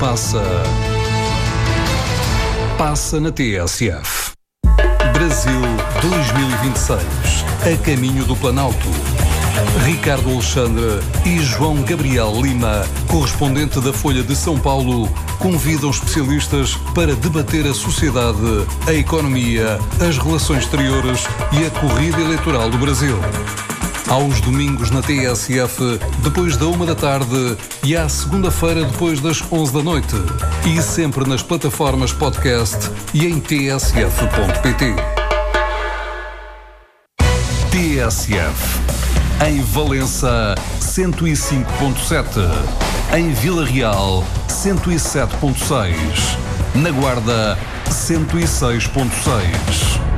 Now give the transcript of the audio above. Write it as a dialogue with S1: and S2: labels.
S1: passa na TSF. Brasil 2026, a caminho do Planalto. Ricardo Alexandre e João Gabriel Lima, correspondente da Folha de São Paulo, convidam especialistas para debater a sociedade, a economia, as relações exteriores e a corrida eleitoral do Brasil. Aos domingos na TSF, depois da 1 da tarde, e à segunda-feira depois das 11 da noite. E sempre nas plataformas podcast e em tsf.pt. TSF. Em Valença, 105.7. Em Vila Real, 107.6. Na Guarda, 106.6.